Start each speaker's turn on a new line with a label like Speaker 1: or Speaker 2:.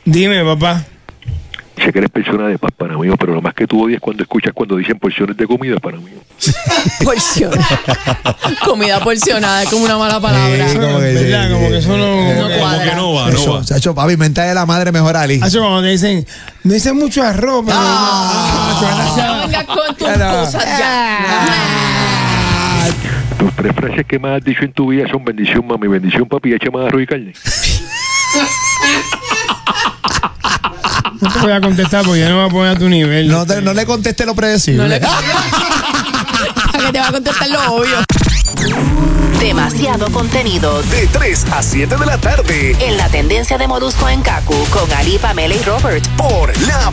Speaker 1: Dime, papá.
Speaker 2: Sé que eres persona de paz, pana mío, pero lo más que tú odias cuando escuchas cuando dicen porciones de comida, pana mío.
Speaker 3: Porción. Comida porcionada es como una mala palabra.
Speaker 4: Sí, como que
Speaker 1: ¿Verdad? Como que eso no
Speaker 3: cuadra.
Speaker 5: Como que no va.
Speaker 4: Eso, chacho, papi, mental de la madre mejor Ali.
Speaker 1: Hacho, cuando te dicen, no dicen mucho arroz, pero...
Speaker 3: No vengas con tus cosas ya.
Speaker 2: Tus 3 frases que más has dicho en tu vida son bendición, mami, bendición, papi, y echa más arroz y carne.
Speaker 1: No te voy a contestar porque yo no me voy a poner a tu nivel.
Speaker 4: No le conteste lo predecible.
Speaker 3: No le... ¿Para que te va a contestar lo obvio? Demasiado contenido.
Speaker 6: De 3 a 7 de la tarde.
Speaker 3: En la tendencia de Molusco en Kaku con Ali, Pamela y Robert.
Speaker 6: Por La